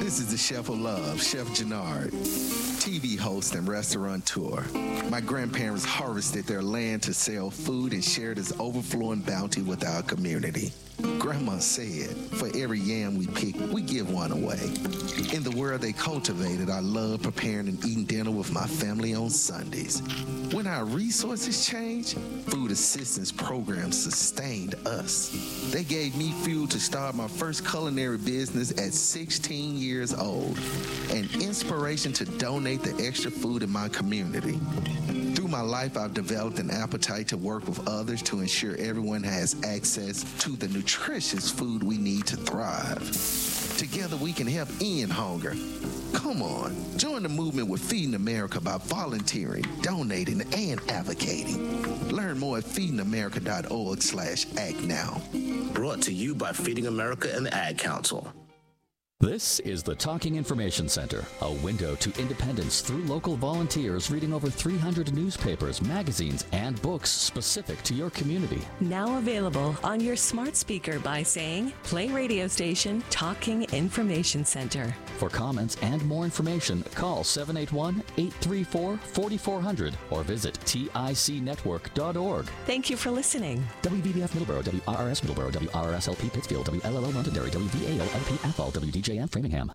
This is the Chef of Love, Chef Jannard, TV host and restaurateur. My grandparents harvested their land to sell food and share this overflowing bounty with our community. Grandma said, for every yam we pick, we give one away. In the world they cultivated, I love preparing and eating dinner with my family on Sundays. When our resources changed, food assistance programs sustained us. They gave me fuel to start my first culinary business at 16 years old, and inspiration to donate the extra food in my community. Through my life, I've developed an appetite to work with others to ensure everyone has access to the nutritious food we need to thrive. Together, we can help end hunger. Come on, join the movement with Feeding America by volunteering, donating, and advocating. Learn more at feedingamerica.org/act now. Brought to you by Feeding America and the Ad Council. This is the Talking Information Center, a window to independence through local volunteers reading over 300 newspapers, magazines, and books specific to your community. Now available on your smart speaker by saying, play radio station Talking Information Center. For comments and more information, call 781-834-4400 or visit ticnetwork.org. Thank you for listening. WVBF Middleborough, WRRS Middleborough, WRSLP Pittsfield, WLLO Londonderry, WVAO-LP Athol, WDJM Framingham.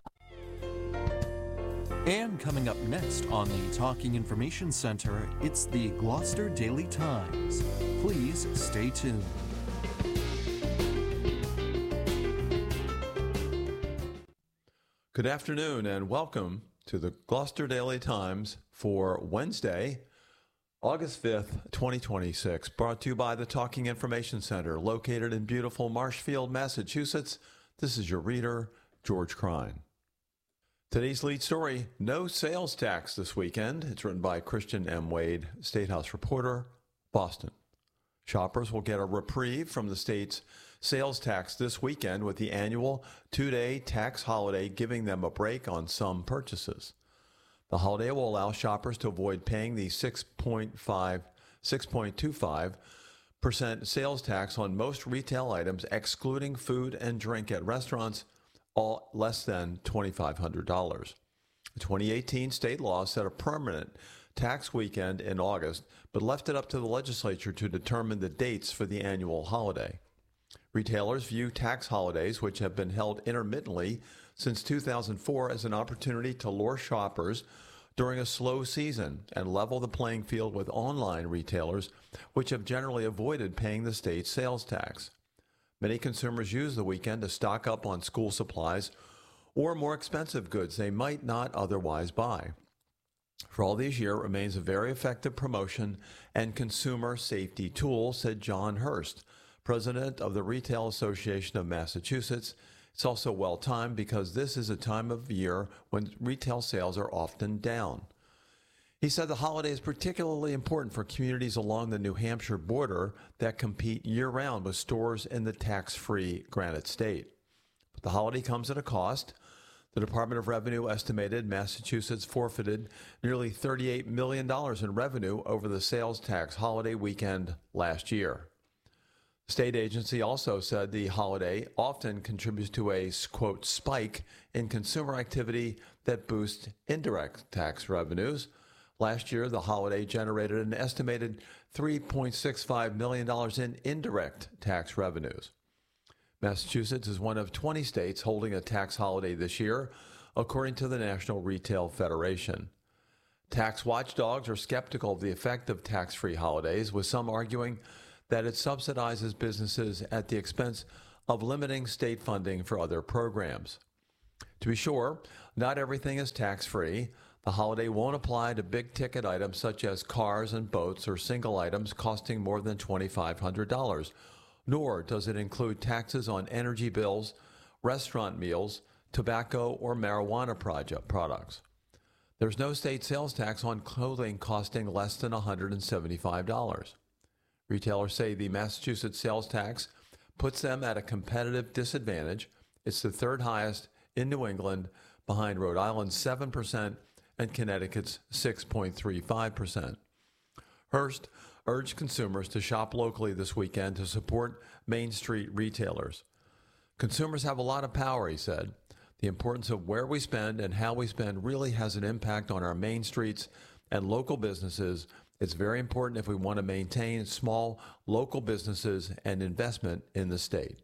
And coming up next on the Talking Information Center, it's the Gloucester Daily Times. Please stay tuned. Good afternoon and welcome to the Gloucester Daily Times for Wednesday, August 5th, 2026, brought to you by the Talking Information Center, located in beautiful Marshfield, Massachusetts. This is your reader, George Krein. Today's lead story, no sales tax this weekend. It's written by Christian M. Wade, State House reporter, Boston. Shoppers will get a reprieve from the state's sales tax this weekend with the annual two-day tax holiday giving them a break on some purchases. The holiday will allow shoppers to avoid paying the 6.25% sales tax on most retail items, excluding food and drink at restaurants, all less than $2,500. The 2018 state law set a permanent tax weekend in August, but left it up to the legislature to determine the dates for the annual holiday. Retailers view tax holidays, which have been held intermittently since 2004, as an opportunity to lure shoppers during a slow season and level the playing field with online retailers, which have generally avoided paying the state's sales tax. Many consumers use the weekend to stock up on school supplies or more expensive goods they might not otherwise buy. For all these years, it remains a very effective promotion and consumer safety tool, said John Hurst, president of the Retail Association of Massachusetts. It's also well-timed because this is a time of year when retail sales are often down. He said the holiday is particularly important for communities along the New Hampshire border that compete year-round with stores in the tax-free Granite State. But the holiday comes at a cost. The Department of Revenue estimated Massachusetts forfeited nearly $38 million in revenue over the sales tax holiday weekend last year. The state agency also said the holiday often contributes to a, quote, spike in consumer activity that boosts indirect tax revenues. Last year, the holiday generated an estimated $3.65 million in indirect tax revenues. Massachusetts is one of 20 states holding a tax holiday this year, according to the National Retail Federation. Tax watchdogs are skeptical of the effect of tax-free holidays, with some arguing that it subsidizes businesses at the expense of limiting state funding for other programs. To be sure, not everything is tax-free. The holiday won't apply to big-ticket items such as cars and boats or single items costing more than $2,500, nor does it include taxes on energy bills, restaurant meals, tobacco, or marijuana products. There's no state sales tax on clothing costing less than $175. Retailers say the Massachusetts sales tax puts them at a competitive disadvantage. It's the third highest in New England, behind Rhode Island's 7% and Connecticut's 6.35%. Hearst urged consumers to shop locally this weekend to support Main Street retailers. Consumers have a lot of power, he said. The importance of where we spend and how we spend really has an impact on our main streets and local businesses. It's very important if we want to maintain small local businesses and investment in the state.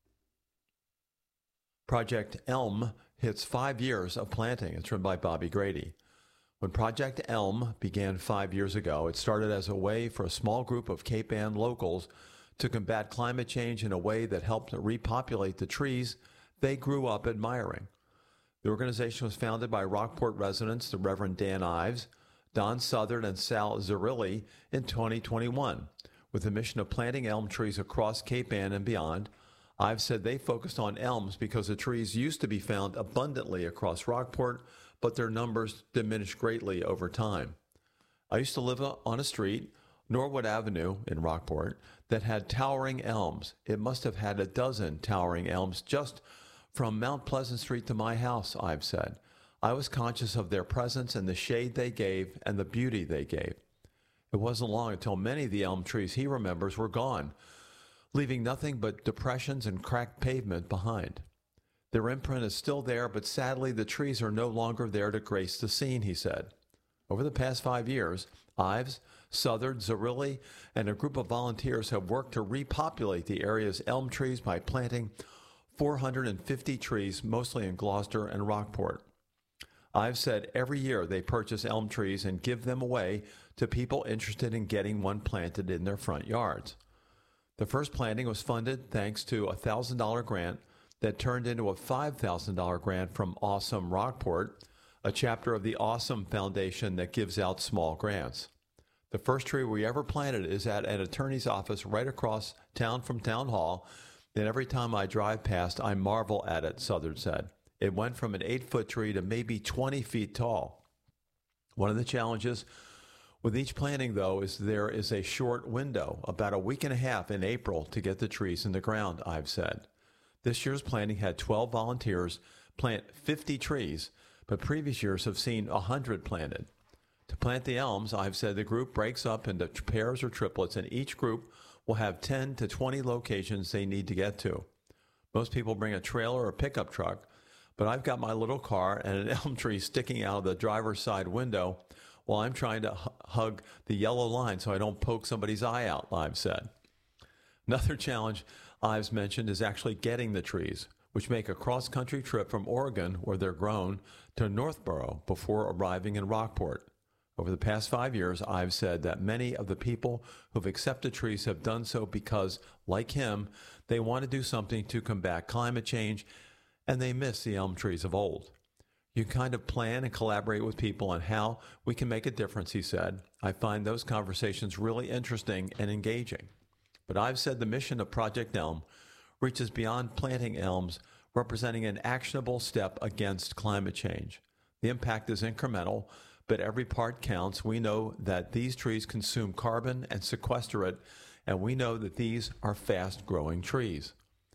Project Elm hits 5 years of planting. It's written by Bobby Grady. When Project Elm began 5 years ago, it started as a way for a small group of Cape Ann locals to combat climate change in a way that helped repopulate the trees they grew up admiring. The organization was founded by Rockport residents, the Reverend Dan Ives, Don Southern, and Sal Zarilli in 2021, with the mission of planting elm trees across Cape Ann and beyond. Ives said they focused on elms because the trees used to be found abundantly across Rockport, but their numbers diminished greatly over time. I used to live on a street, Norwood Avenue in Rockport, that had towering elms. It must have had a dozen towering elms just from Mount Pleasant Street to my house, Ives said. I was conscious of their presence and the shade they gave and the beauty they gave. It wasn't long until many of the elm trees he remembers were gone, leaving nothing but depressions and cracked pavement behind. Their imprint is still there, but sadly the trees are no longer there to grace the scene, he said. Over the past 5 years, Ives, Southern, Zarilli, and a group of volunteers have worked to repopulate the area's elm trees by planting 450 trees, mostly in Gloucester and Rockport. Ives said every year they purchase elm trees and give them away to people interested in getting one planted in their front yards. The first planting was funded thanks to a $1,000 grant that turned into a $5,000 grant from Awesome Rockport, a chapter of the Awesome Foundation that gives out small grants. The first tree we ever planted is at an attorney's office right across town from Town Hall, and every time I drive past, I marvel at it, Southern said. It went from an 8-foot tree to maybe 20 feet tall. One of the challenges with each planting, though, is there is a short window, about a week and a half in April, to get the trees in the ground, Ives said. This year's planting had 12 volunteers plant 50 trees, but previous years have seen 100 planted. To plant the elms, Ives said the group breaks up into pairs or triplets, and each group will have 10 to 20 locations they need to get to. Most people bring a trailer or pickup truck, but I've got my little car and an elm tree sticking out of the driver's side window while I'm trying to hug the yellow line so I don't poke somebody's eye out, Ives said. Another challenge Ives mentioned is actually getting the trees, which make a cross-country trip from Oregon, where they're grown, to Northborough before arriving in Rockport. Over the past 5 years, Ives said that many of the people who've accepted trees have done so because, like him, they want to do something to combat climate change, and they miss the elm trees of old. You kind of plan and collaborate with people on how we can make a difference, he said. I find those conversations really interesting and engaging. But Ives said the mission of Project Elm reaches beyond planting elms, representing an actionable step against climate change. The impact is incremental, but every part counts. We know that these trees consume carbon and sequester it, and we know that these are fast-growing trees.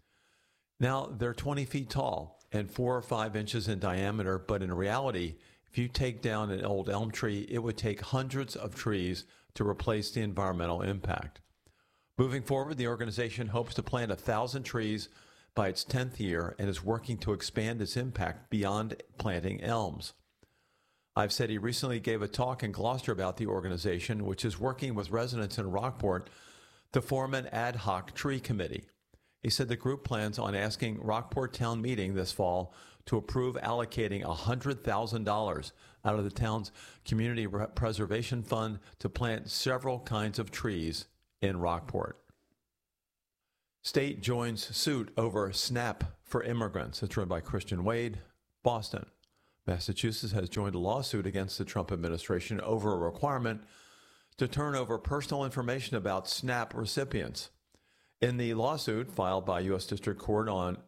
Now, they're 20 feet tall and 4 or 5 inches in diameter, but in reality, if you take down an old elm tree, it would take hundreds of trees to replace the environmental impact. Moving forward, the organization hopes to plant 1,000 trees by its 10th year and is working to expand its impact beyond planting elms. I've said he recently gave a talk in Gloucester about the organization, which is working with residents in Rockport to form an ad hoc tree committee. He said the group plans on asking Rockport Town Meeting this fall to approve allocating $100,000 out of the town's Community Preservation Fund to plant several kinds of trees in Rockport. State joins suit over SNAP for immigrants. It's run by Christian Wade, Boston. Massachusetts has joined a lawsuit against the Trump administration over a requirement to turn over personal information about SNAP recipients. In the lawsuit filed by U.S. District Court on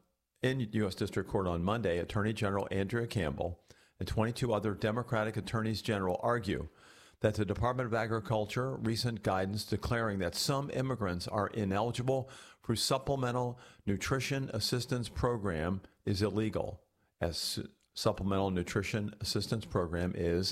Monday, Attorney General Andrea Campbell and 22 other Democratic attorneys general argue that the Department of Agriculture recent guidance declaring that some immigrants are ineligible for Supplemental Nutrition Assistance Program is illegal, as Supplemental Nutrition Assistance Program is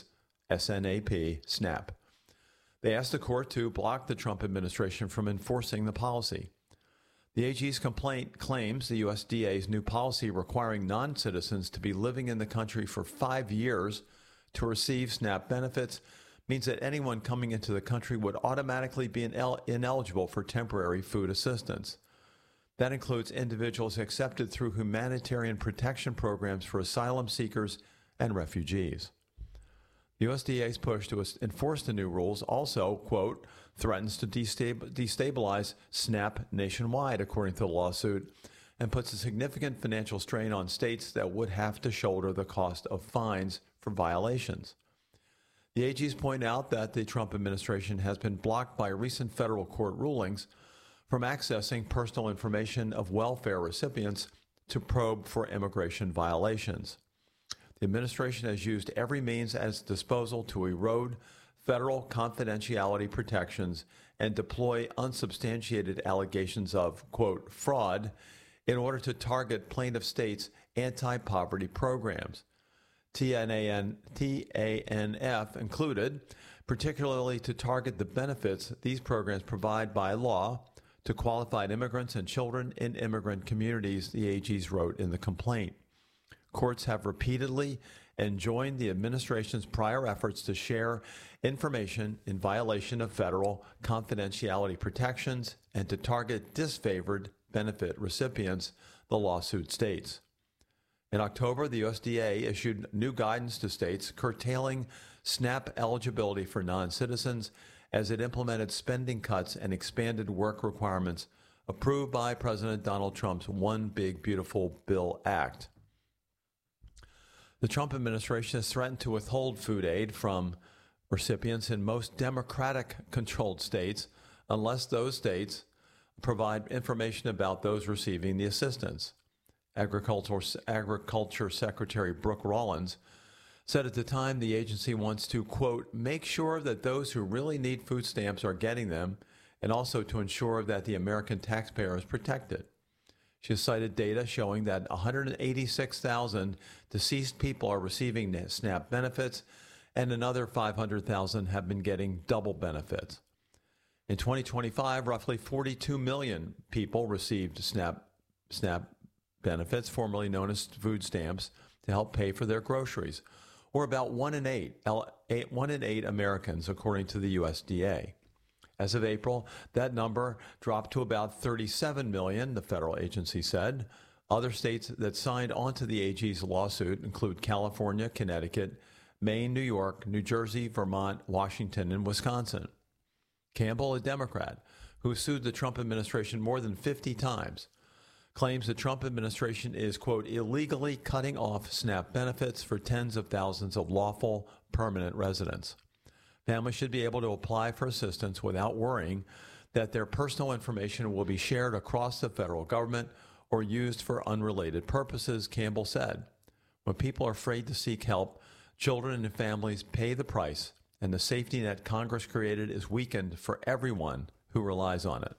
SNAP. They asked the court to block the Trump administration from enforcing the policy. The AG's complaint claims the USDA's new policy requiring non-citizens to be living in the country for 5 years to receive SNAP benefits means that anyone coming into the country would automatically be ineligible for temporary food assistance. That includes individuals accepted through humanitarian protection programs for asylum seekers and refugees. The USDA's push to enforce the new rules also, quote, threatens to destabilize SNAP nationwide, according to the lawsuit, and puts a significant financial strain on states that would have to shoulder the cost of fines for violations. The AGs point out that the Trump administration has been blocked by recent federal court rulings from accessing personal information of welfare recipients to probe for immigration violations. The administration has used every means at its disposal to erode federal confidentiality protections and deploy unsubstantiated allegations of, quote, fraud in order to target plaintiff states' anti-poverty programs. TANF included, particularly to target the benefits these programs provide by law to qualified immigrants and children in immigrant communities, the AGs wrote in the complaint. Courts have repeatedly enjoined the administration's prior efforts to share information in violation of federal confidentiality protections and to target disfavored benefit recipients, the lawsuit states. In October, the USDA issued new guidance to states curtailing SNAP eligibility for non-citizens as it implemented spending cuts and expanded work requirements approved by President Donald Trump's One Big Beautiful Bill Act. The Trump administration has threatened to withhold food aid from recipients in most Democratic-controlled states unless those states provide information about those receiving the assistance. Agriculture Secretary Brooke Rollins said at the time the agency wants to, quote, make sure that those who really need food stamps are getting them and also to ensure that the American taxpayer is protected. She has cited data showing that 186,000 deceased people are receiving SNAP benefits and another 500,000 have been getting double benefits. In 2025, roughly 42 million people received SNAP benefits, formerly known as food stamps, to help pay for their groceries, or about 1 in 8 Americans, according to the USDA. As of April, that number dropped to about 37 million, the federal agency said. Other states that signed onto the AG's lawsuit include California, Connecticut, Maine, New York, New Jersey, Vermont, Washington, and Wisconsin. Campbell, a Democrat who sued the Trump administration more than 50 times, claims the Trump administration is, quote, illegally cutting off SNAP benefits for tens of thousands of lawful permanent residents. Families should be able to apply for assistance without worrying that their personal information will be shared across the federal government or used for unrelated purposes, Campbell said. When people are afraid to seek help, children and families pay the price, and the safety net Congress created is weakened for everyone who relies on it.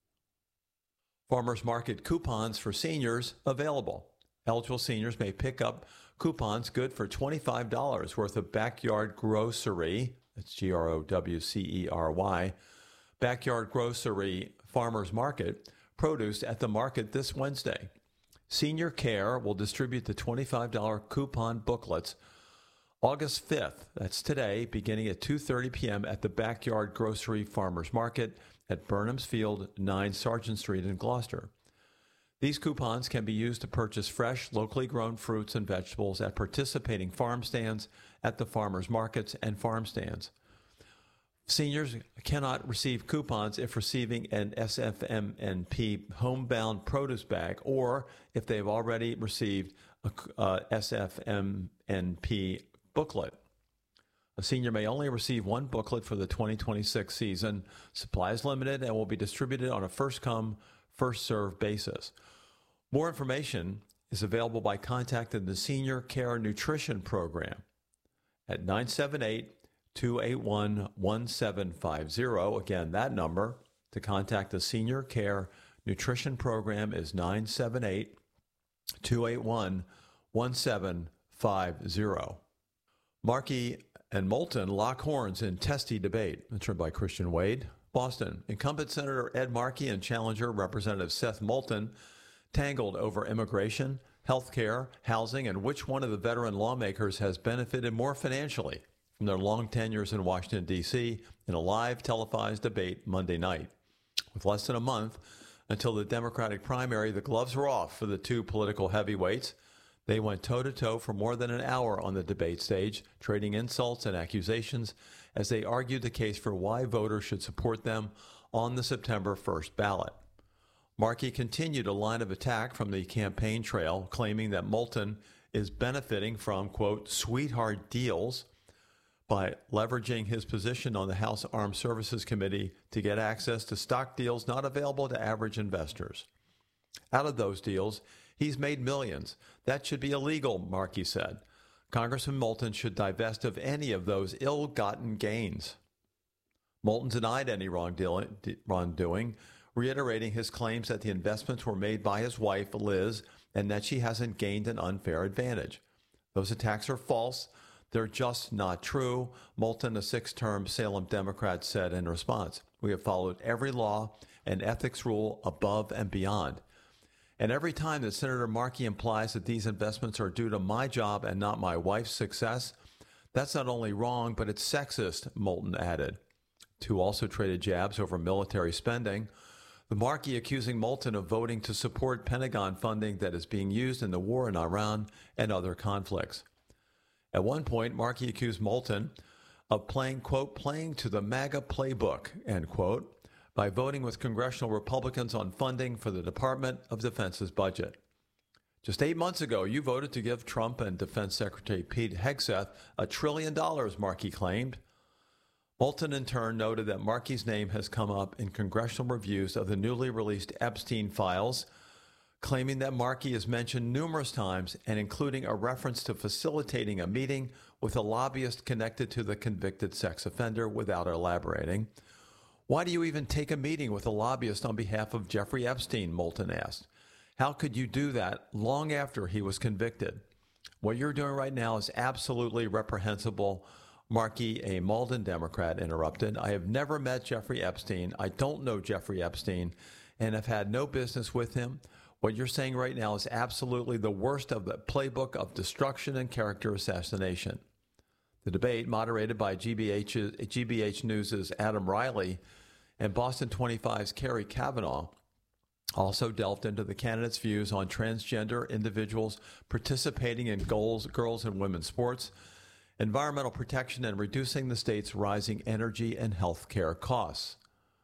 Farmers Market coupons for seniors available. Eligible seniors may pick up coupons good for $25 worth of backyard grocery. That's GROWCERY. Backyard Grocery Farmers Market produce at the market this Wednesday. Senior Care will distribute the $25 coupon booklets August 5th, that's today, beginning at 2:30 p.m. at the Backyard Grocery Farmers Market at Burnham's Field, 9 Sargent Street in Gloucester. These coupons can be used to purchase fresh, locally grown fruits and vegetables at participating farm stands, at the farmers markets, and farm stands. Seniors cannot receive coupons if receiving an SFMNP homebound produce bag or if they've already received a SFMNP booklet. A senior may only receive one booklet for the 2026 season. Supply is limited and will be distributed on a first-come, first-served basis. More information is available by contacting the Senior Care Nutrition Program at 978-281-1750. Again, that number to contact the Senior Care Nutrition Program is 978-281-1750. Markey and Moulton lock horns in testy debate. That's read by Christian Wade. Boston. Incumbent Senator Ed Markey and challenger Representative Seth Moulton tangled over immigration, health care, housing, and which one of the veteran lawmakers has benefited more financially from their long tenures in Washington, D.C. in a live televised debate Monday night. With less than a month until the Democratic primary, the gloves were off for the two political heavyweights. They went toe-to-toe for more than an hour on the debate stage, trading insults and accusations as they argued the case for why voters should support them on the September 1st ballot. Markey continued a line of attack from the campaign trail, claiming that Moulton is benefiting from, quote, sweetheart deals by leveraging his position on the House Armed Services Committee to get access to stock deals not available to average investors. Out of those deals, he's made millions. That should be illegal, Markey said. Congressman Moulton should divest of any of those ill-gotten gains. Moulton denied any wrongdoing, reiterating his claims that the investments were made by his wife, Liz, and that she hasn't gained an unfair advantage. Those attacks are false. They're just not true, Moulton, a six-term Salem Democrat, said in response. We have followed every law and ethics rule above and beyond. And every time that Senator Markey implies that these investments are due to my job and not my wife's success, that's not only wrong, but it's sexist, Moulton added. Two also traded jabs over military spending. The Markey accusing Moulton of voting to support Pentagon funding that is being used in the war in Iran and other conflicts. At one point, Markey accused Moulton of playing to the MAGA playbook, end quote, by voting with congressional Republicans on funding for the Department of Defense's budget. Just 8 months ago, you voted to give Trump and Defense Secretary Pete Hegseth $1 trillion, Markey claimed. Moulton, in turn, noted that Markey's name has come up in congressional reviews of the newly released Epstein files, claiming that Markey is mentioned numerous times and including a reference to facilitating a meeting with a lobbyist connected to the convicted sex offender without elaborating. Why do you even take a meeting with a lobbyist on behalf of Jeffrey Epstein, Moulton asked. How could you do that long after he was convicted? What you're doing right now is absolutely reprehensible, Markey, a Malden Democrat, interrupted. I have never met Jeffrey Epstein. I don't know Jeffrey Epstein and have had no business with him. What you're saying right now is absolutely the worst of the playbook of destruction and character assassination. The debate, moderated by GBH News' Adam Riley and Boston 25's Kerry Kavanaugh, also delved into the candidates' views on transgender individuals participating in girls and women's sports, environmental protection, and reducing the state's rising energy and health care costs.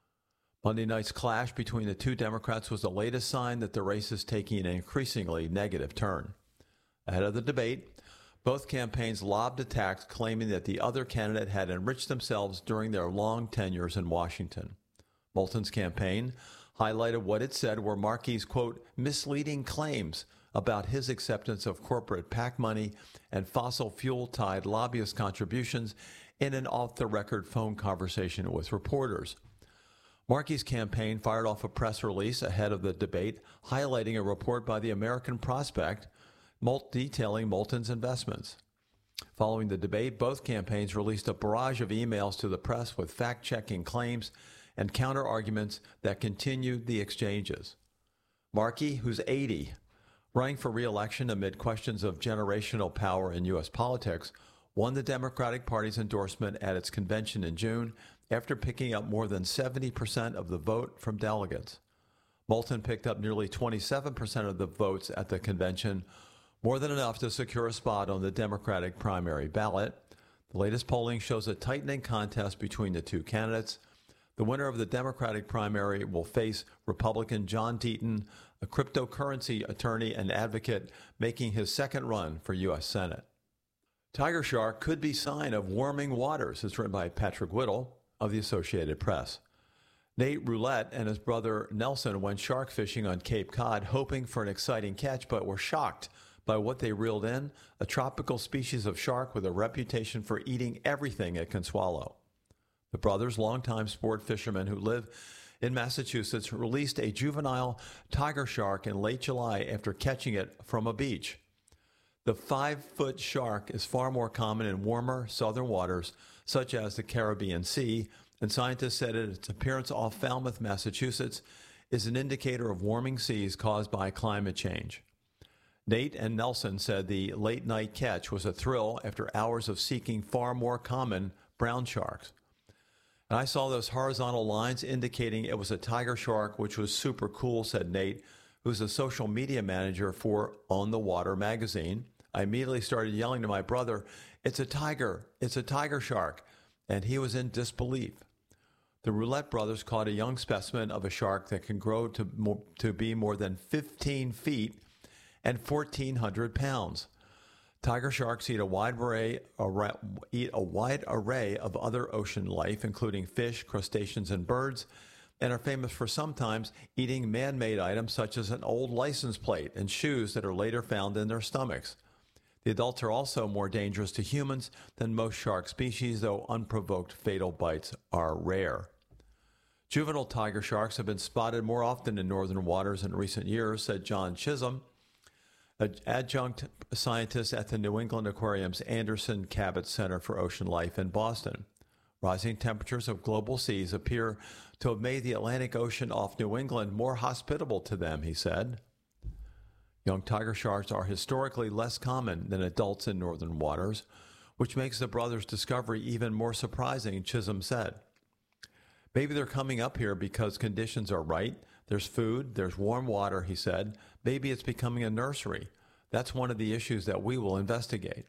Monday night's clash between the two Democrats was the latest sign that the race is taking an increasingly negative turn. Ahead of the debate, both campaigns lobbed attacks claiming that the other candidate had enriched themselves during their long tenures in Washington. Moulton's campaign highlighted what it said were Markey's, quote, misleading claims about his acceptance of corporate PAC money and fossil fuel-tied lobbyist contributions in an off-the-record phone conversation with reporters. Markey's campaign fired off a press release ahead of the debate, highlighting a report by the American Prospect detailing Moulton's investments. Following the debate, both campaigns released a barrage of emails to the press with fact-checking claims and counter-arguments that continued the exchanges. Markey, who's 80, running for re-election amid questions of generational power in U.S. politics, won the Democratic Party's endorsement at its convention in June after picking up more than 70% of the vote from delegates. Moulton picked up nearly 27% of the votes at the convention, more than enough to secure a spot on the Democratic primary ballot. The latest polling shows a tightening contest between the two candidates. The winner of the Democratic primary will face Republican John Deaton, a cryptocurrency attorney and advocate making his second run for U.S. Senate. Tiger shark could be sign of warming waters, is written by Patrick Whittle of the Associated Press. Nate Roulette and his brother Nelson went shark fishing on Cape Cod, hoping for an exciting catch, but were shocked by what they reeled in, a tropical species of shark with a reputation for eating everything it can swallow. The brothers, longtime sport fishermen who live in Massachusetts, released a juvenile tiger shark in late July after catching it from a beach. The 5-foot shark is far more common in warmer southern waters, such as the Caribbean Sea, and scientists said its appearance off Falmouth, Massachusetts, is an indicator of warming seas caused by climate change. Nate and Nelson said the late-night catch was a thrill after hours of seeking far more common brown sharks. And I saw those horizontal lines indicating it was a tiger shark, which was super cool, said Nate, who's a social media manager for On the Water magazine. I immediately started yelling to my brother, it's a tiger shark, and he was in disbelief. The Roulette brothers caught a young specimen of a shark that can grow to be more than 15 feet and 1,400 pounds. Tiger sharks eat a wide array of other ocean life, including fish, crustaceans, and birds, and are famous for sometimes eating man-made items such as an old license plate and shoes that are later found in their stomachs. The adults are also more dangerous to humans than most shark species, though unprovoked fatal bites are rare. Juvenile tiger sharks have been spotted more often in northern waters in recent years, said John Chisholm, an adjunct scientist at the New England Aquarium's Anderson Cabot Center for Ocean Life in Boston. Rising temperatures of global seas appear to have made the Atlantic Ocean off New England more hospitable to them, he said. Young tiger sharks are historically less common than adults in northern waters, which makes the brothers' discovery even more surprising, Chisholm said. Maybe they're coming up here because conditions are right. There's food, there's warm water, he said. Maybe it's becoming a nursery. That's one of the issues that we will investigate.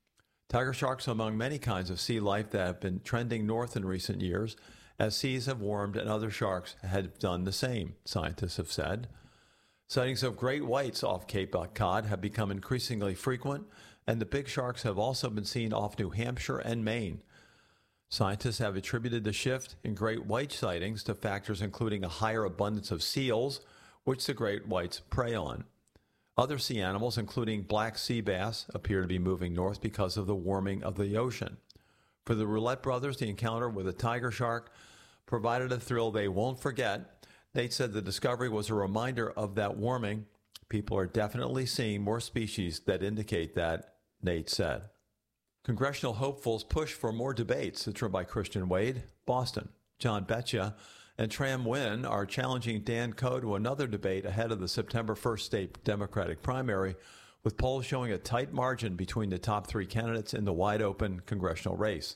Tiger sharks are among many kinds of sea life that have been trending north in recent years, as seas have warmed and other sharks have done the same, scientists have said. Sightings of great whites off Cape Cod have become increasingly frequent, and the big sharks have also been seen off New Hampshire and Maine. Scientists have attributed the shift in great white sightings to factors including a higher abundance of seals, which the great whites prey on. Other sea animals, including black sea bass, appear to be moving north because of the warming of the ocean. For the Roulette brothers, the encounter with a tiger shark provided a thrill they won't forget. Nate said the discovery was a reminder of that warming. People are definitely seeing more species that indicate that, Nate said. Congressional hopefuls push for more debates. It's written by Christian Wade, Boston. John Betcha and Tram Nguyen are challenging Dan Coe to another debate ahead of the September 1st state Democratic primary, with polls showing a tight margin between the top three candidates in the wide-open congressional race.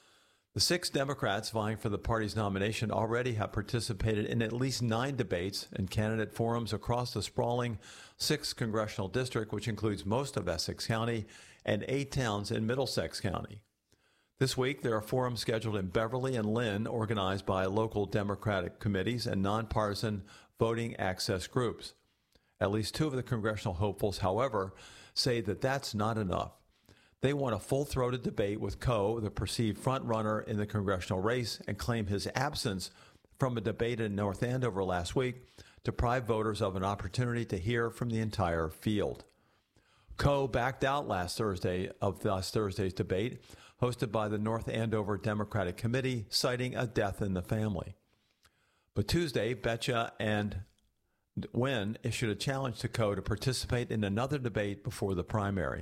The 6 Democrats vying for the party's nomination already have participated in at least 9 debates and candidate forums across the sprawling 6th congressional district, which includes most of Essex County and 8 towns in Middlesex County. This week, there are forums scheduled in Beverly and Lynn, organized by local Democratic committees and nonpartisan voting access groups. At least 2 of the congressional hopefuls, however, say that that's not enough. They want a full-throated debate with Coe, the perceived front-runner in the congressional race, and claim his absence from a debate in North Andover last week deprived voters of an opportunity to hear from the entire field. Coe backed out last Thursday's debate, hosted by the North Andover Democratic Committee, citing a death in the family. But Tuesday, Betcha and Nguyen issued a challenge to Coe to participate in another debate before the primary.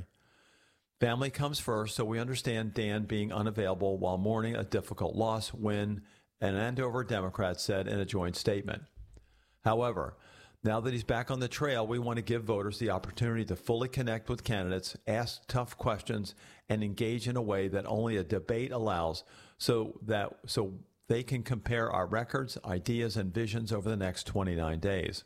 Family comes first, so we understand Dan being unavailable while mourning a difficult loss, Nguyen, an Andover Democrat, said in a joint statement. However, now that he's back on the trail, we want to give voters the opportunity to fully connect with candidates, ask tough questions, and engage in a way that only a debate allows so they can compare our records, ideas, and visions over the next 29 days.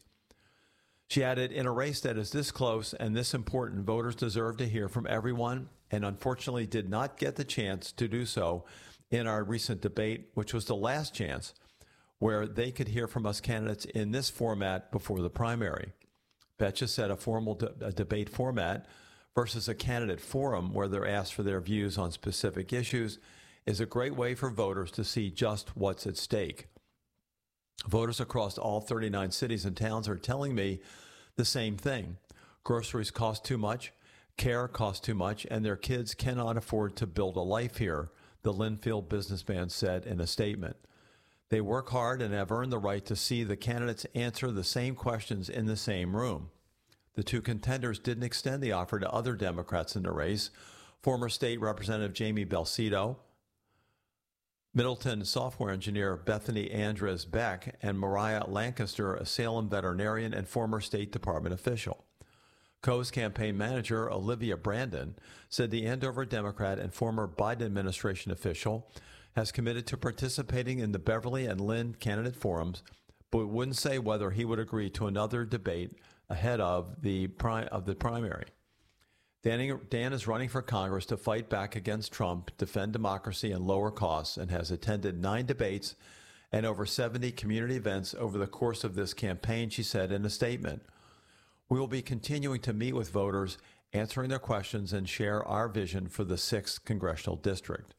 She added, in a race that is this close and this important, voters deserve to hear from everyone, and unfortunately did not get the chance to do so in our recent debate, which was the last chance where they could hear from us candidates in this format before the primary. Betcha said a formal debate format versus a candidate forum where they're asked for their views on specific issues is a great way for voters to see just what's at stake. Voters across all 39 cities and towns are telling me the same thing. Groceries cost too much, care costs too much, and their kids cannot afford to build a life here, the Linfield businessman said in a statement. They work hard and have earned the right to see the candidates answer the same questions in the same room. The 2 contenders didn't extend the offer to other Democrats in the race. Former State Representative Jamie Belcito Middleton software engineer Bethany Andres Beck and Mariah Lancaster, a Salem veterinarian and former State Department official. Coe's campaign manager, Olivia Brandon, said the Andover Democrat and former Biden administration official has committed to participating in the Beverly and Lynn candidate forums, but wouldn't say whether he would agree to another debate ahead of the primary. Dan is running for Congress to fight back against Trump, defend democracy, and lower costs, and has attended 9 debates and over 70 community events over the course of this campaign, she said in a statement. We will be continuing to meet with voters, answering their questions, and share our vision for the 6th congressional district.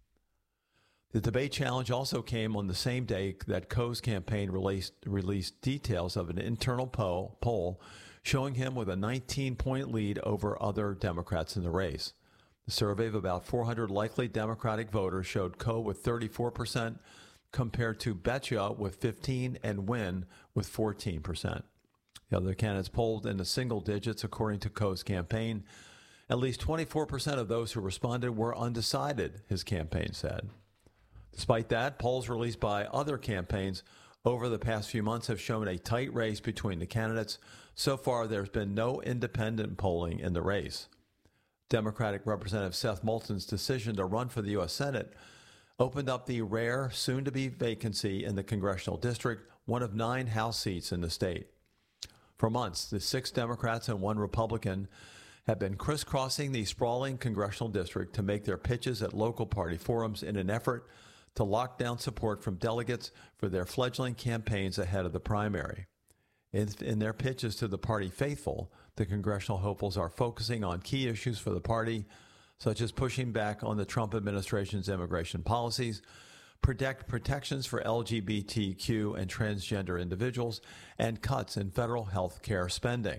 The debate challenge also came on the same day that Coe's campaign released details of an internal poll showing him with a 19-point lead over other Democrats in the race. The survey of about 400 likely Democratic voters showed Coe with 34% compared to Betcha with 15% and Wynn with 14%. The other candidates polled in the single digits, according to Coe's campaign. At least 24% of those who responded were undecided, his campaign said. Despite that, polls released by other campaigns over the past few months have shown a tight race between the candidates. So far, there's been no independent polling in the race. Democratic Representative Seth Moulton's decision to run for the U.S. Senate opened up the rare, soon-to-be vacancy in the congressional district, one of 9 House seats in the state. For months, the 6 Democrats and 1 Republican have been crisscrossing the sprawling congressional district to make their pitches at local party forums in an effort to lock down support from delegates for their fledgling campaigns ahead of the primary. In their pitches to the party faithful, the congressional hopefuls are focusing on key issues for the party, such as pushing back on the Trump administration's immigration policies, protections for LGBTQ and transgender individuals, and cuts in federal health care spending.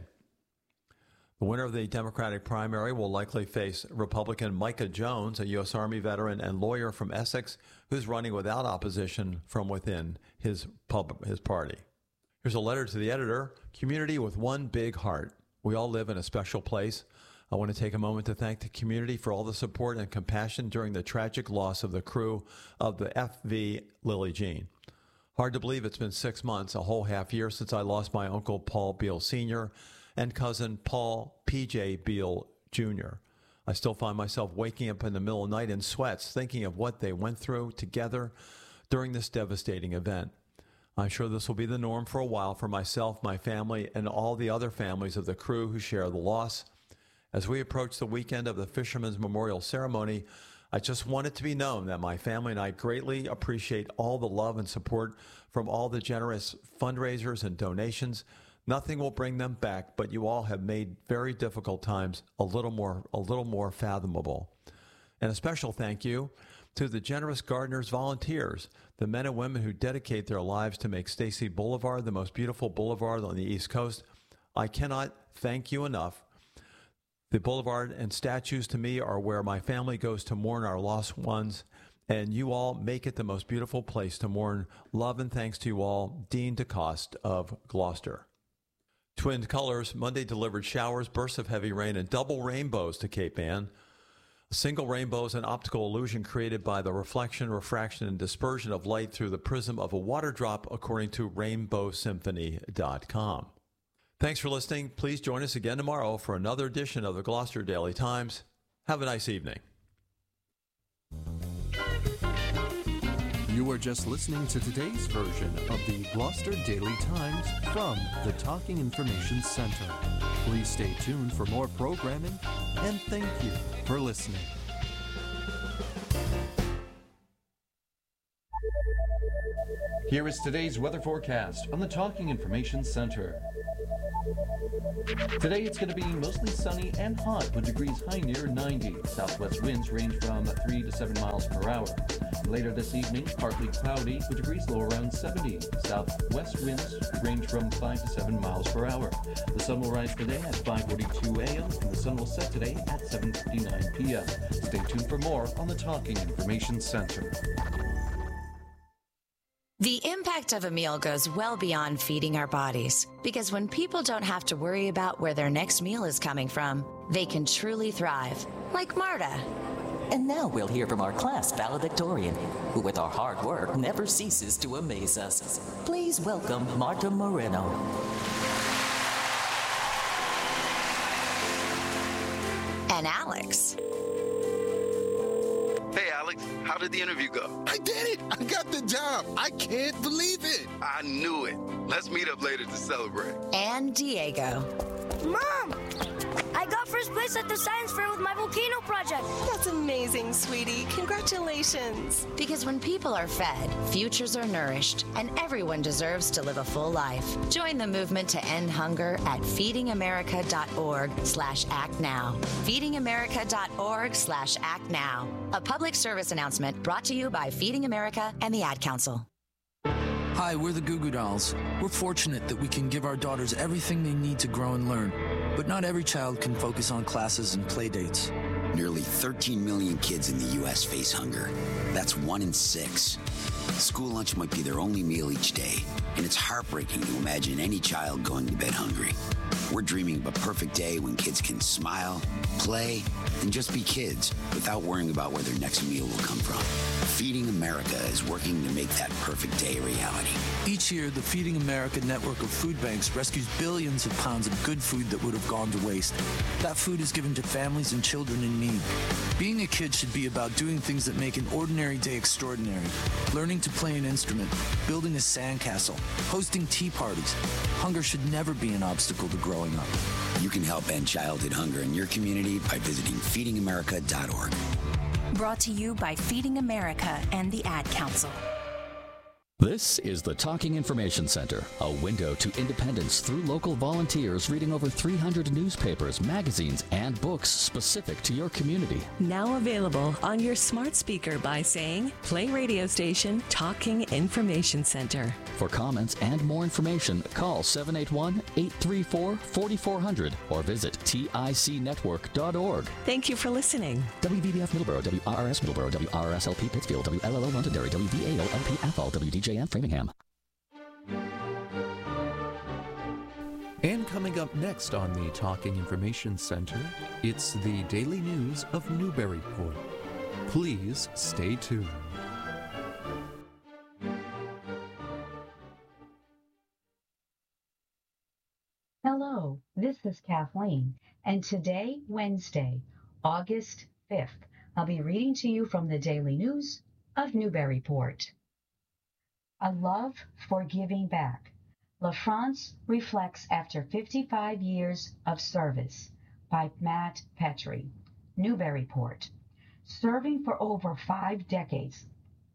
The winner of the Democratic primary will likely face Republican Micah Jones, a U.S. Army veteran and lawyer from Essex, who's running without opposition from within his party. Here's a letter to the editor. Community with one big heart. We all live in a special place. I want to take a moment to thank the community for all the support and compassion during the tragic loss of the crew of the FV Lily Jean. Hard to believe it's been 6 months, a whole half year, since I lost my uncle Paul Beal Sr. and cousin Paul P.J. Beal Jr. I still find myself waking up in the middle of the night in sweats thinking of what they went through together during this devastating event. I'm sure this will be the norm for a while for myself, my family, and all the other families of the crew who share the loss. As we approach the weekend of the Fisherman's Memorial Ceremony, I just want it to be known that my family and I greatly appreciate all the love and support from all the generous fundraisers and donations. Nothing will bring them back, but you all have made very difficult times a little more fathomable. And a special thank you to the generous Gardeners volunteers, the men and women who dedicate their lives to make Stacy Boulevard the most beautiful boulevard on the East Coast. I cannot thank you enough. The boulevard and statues to me are where my family goes to mourn our lost ones, and you all make it the most beautiful place to mourn. Love and thanks to you all. Dean DeCoste of Gloucester. Twinned colors, Monday delivered showers, bursts of heavy rain, and double rainbows to Cape Ann. A single rainbow is an optical illusion created by the reflection, refraction, and dispersion of light through the prism of a water drop, according to RainbowSymphony.com. Thanks for listening. Please join us again tomorrow for another edition of the Gloucester Daily Times. Have a nice evening. You are just listening to today's version of the Gloucester Daily Times from the Talking Information Center. Please stay tuned for more programming, and thank you for listening. Here is today's weather forecast on the Talking Information Center. Today it's going to be mostly sunny and hot with degrees high near 90. Southwest winds range from 3 to 7 miles per hour. Later this evening, partly cloudy with degrees low around 70. Southwest winds range from 5 to 7 miles per hour. The sun will rise today at 5:42 a.m. and the sun will set today at 7:59 p.m. Stay tuned for more on the Talking Information Center. The impact of a meal goes well beyond feeding our bodies, because when people don't have to worry about where their next meal is coming from, they can truly thrive, like Marta. And now we'll hear from our class valedictorian, who with our hard work never ceases to amaze us. Please welcome Marta Moreno. And Alex. Hey, Alex, how did the interview go? I did it! I got the job! I can't believe it! I knew it. Let's meet up later to celebrate. And Diego. Mom! I got first place at the science fair with my volcano project. That's amazing, sweetie. Congratulations. Because when people are fed, futures are nourished, and everyone deserves to live a full life. Join the movement to end hunger at feedingamerica.org/actnow. Feedingamerica.org/actnow. A public service announcement brought to you by Feeding America and the Ad Council. Hi, we're the Goo Goo Dolls. We're fortunate that we can give our daughters everything they need to grow and learn. But not every child can focus on classes and play dates. Nearly 13 million kids in the U.S. face hunger. That's 1 in 6. School lunch might be their only meal each day, and it's heartbreaking to imagine any child going to bed hungry. We're dreaming of a perfect day when kids can smile, play, and just be kids without worrying about where their next meal will come from. Feeding America is working to make that perfect day a reality. Each year, the Feeding America network of food banks rescues billions of pounds of good food that would have gone to waste. That food is given to families and children in need. Being a kid should be about doing things that make an ordinary day extraordinary. Learning to play an instrument, building a sandcastle, hosting tea parties. Hunger should never be an obstacle to growing up. You can help end childhood hunger in your community by visiting feedingamerica.org. Brought to you by Feeding America and the Ad Council. This is the Talking Information Center, a window to independence through local volunteers reading over 300 newspapers, magazines, and books specific to your community. Now available on your smart speaker by saying, play radio station Talking Information Center. For comments and more information, call 781-834-4400 or visit ticnetwork.org. Thank you for listening. WVBF Middleborough, WRRS Middleborough, WRSLP Pittsfield, WLLO Londonderry, WVAO-LP Athol, WDJN Framingham. And coming up next on the Talking Information Center, it's the Daily News of Newburyport. Please stay tuned. Hello, this is Kathleen, and today, Wednesday, August 5th, I'll be reading to you from the Daily News of Newburyport. A love for giving back. La France reflects after 55 years of service by Matt Petrie, Newburyport. Serving for over 5 decades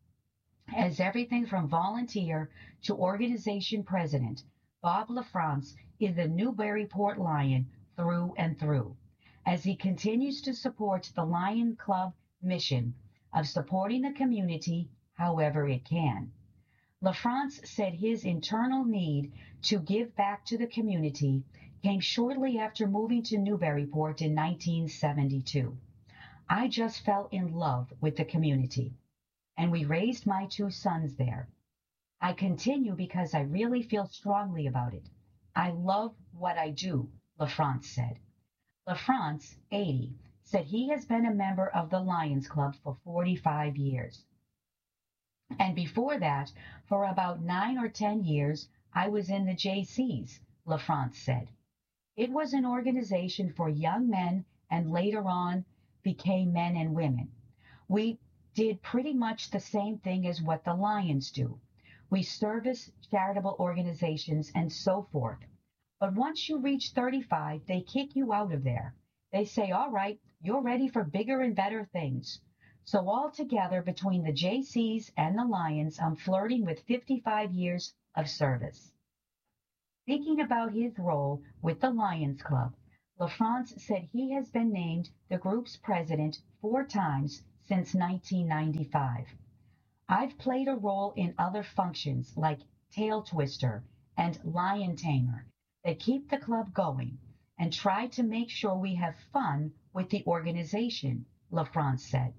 as everything from volunteer to organization president, Bob LaFrance is a Newburyport Lion through and through, as he continues to support the Lion Club mission of supporting the community however it can. LaFrance said his internal need to give back to the community came shortly after moving to Newburyport in 1972. I just fell in love with the community, and we raised my 2 sons there. I continue because I really feel strongly about it. I love what I do, LaFrance said. LaFrance, 80, said he has been a member of the Lions Club for 45 years. And before that, for about 9 or 10 years, I was in the JCs, LaFrance said. It was an organization for young men and later on became men and women. We did pretty much the same thing as what the Lions do. We service charitable organizations and so forth. But once you reach 35, they kick you out of there. They say, all right, you're ready for bigger and better things. So altogether, between the JCs and the Lions, I'm flirting with 55 years of service. Thinking about his role with the Lions Club, LaFrance said he has been named the group's president 4 times since 1995. I've played a role in other functions like Tail Twister and Lion Tamer that keep the club going and try to make sure we have fun with the organization, LaFrance said.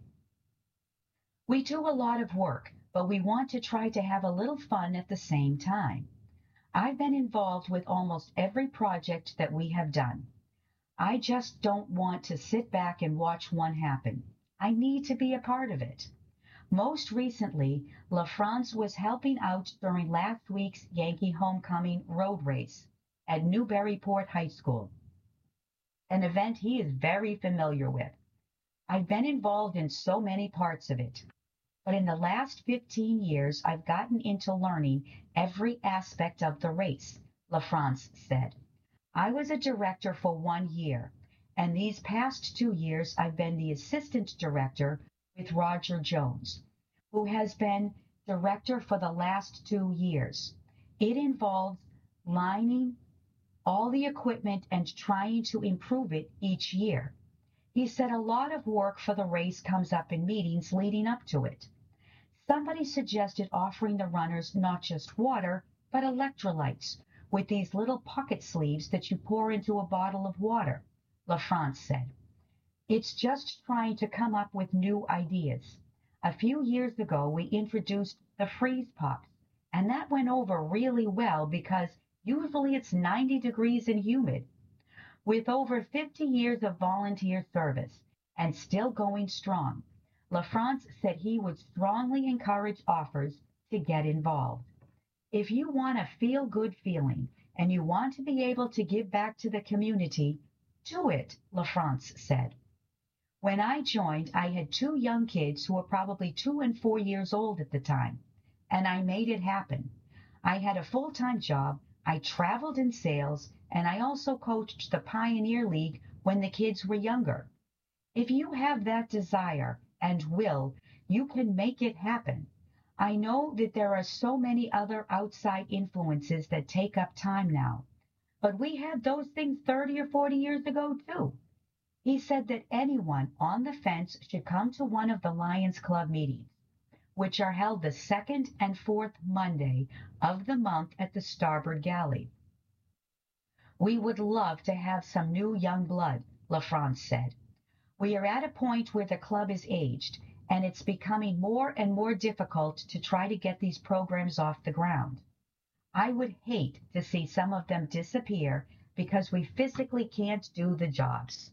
We do a lot of work, but we want to try to have a little fun at the same time. I've been involved with almost every project that we have done. I just don't want to sit back and watch one happen. I need to be a part of it. Most recently, LaFrance was helping out during last week's Yankee homecoming road race at Newburyport High School, an event he is very familiar with. I've been involved in so many parts of it, but in the last 15 years, I've gotten into learning every aspect of the race, LaFrance said. I was a director for 1 year, and these past 2 years, I've been the assistant director with Roger Jones, who has been director for the last 2 years. It involves lining all the equipment and trying to improve it each year. He said a lot of work for the race comes up in meetings leading up to it. Somebody suggested offering the runners not just water, but electrolytes with these little pocket sleeves that you pour into a bottle of water, LaFrance said. It's just trying to come up with new ideas. A few years ago, we introduced the freeze pops, and that went over really well because usually it's 90 degrees and humid. With over 50 years of volunteer service and still going strong, LaFrance said he would strongly encourage offers to get involved. If you want a feel-good feeling and you want to be able to give back to the community, do it, LaFrance said. When I joined, I had 2 young kids who were probably 2 and 4 years old at the time, and I made it happen. I had a full-time job, I traveled in sales, and I also coached the Pioneer League when the kids were younger. If you have that desire and will, you can make it happen. I know that there are so many other outside influences that take up time now, but we had those things 30 or 40 years ago too. He said that anyone on the fence should come to one of the Lions Club meetings, which are held the 2nd and 4th Monday of the month at the Starboard Galley. We would love to have some new young blood, LaFrance said. We are at a point where the club is aged, and it's becoming more and more difficult to try to get these programs off the ground. I would hate to see some of them disappear because we physically can't do the jobs.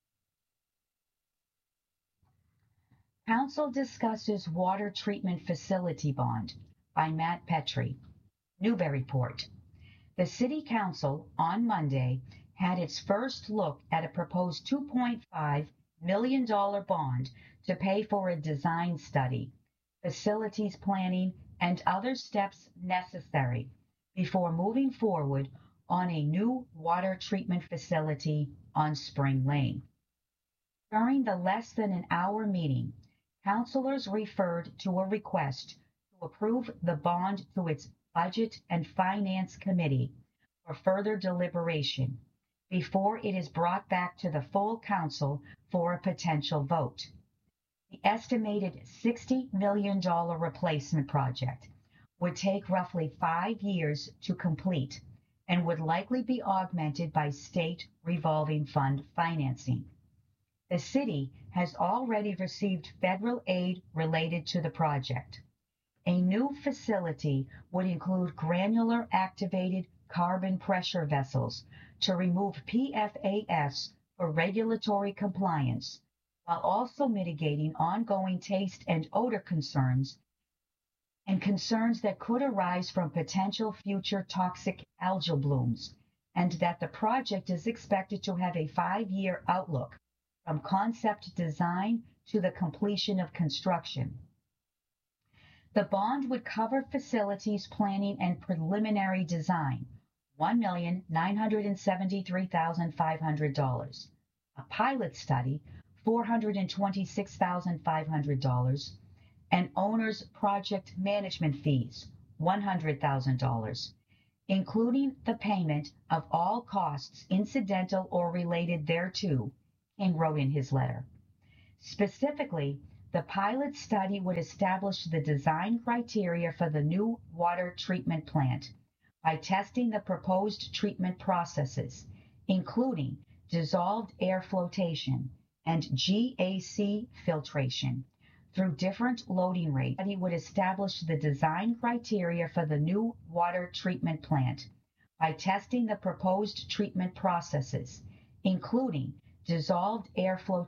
Council discusses water treatment facility bond by Matt Petrie. Newburyport. The City Council on Monday had its first look at a proposed $2.5 million bond to pay for a design study, facilities planning, and other steps necessary before moving forward on a new water treatment facility on Spring Lane. During the less than an hour meeting, councilors referred to a request to approve the bond to its Budget and Finance Committee for further deliberation before it is brought back to the full council for a potential vote. The estimated $60 million replacement project would take roughly 5 years to complete and would likely be augmented by state revolving fund financing. The city has already received federal aid related to the project. A new facility would include granular activated carbon pressure vessels to remove PFAS for regulatory compliance, while also mitigating ongoing taste and odor concerns and concerns that could arise from potential future toxic algal blooms, and that the project is expected to have a 5-year outlook from concept design to the completion of construction. The bond would cover facilities planning and preliminary design, $1,973,500. A pilot study, $426,500. And owner's project management fees, $100,000, including the payment of all costs incidental or related thereto, King wrote in his letter. Specifically, the pilot study would establish the design criteria for the new water treatment plant by testing the proposed treatment processes, including dissolved air flotation and GAC filtration, through different loading rates. It would establish the design criteria for the new water treatment plant by testing the proposed treatment processes, including dissolved air flotation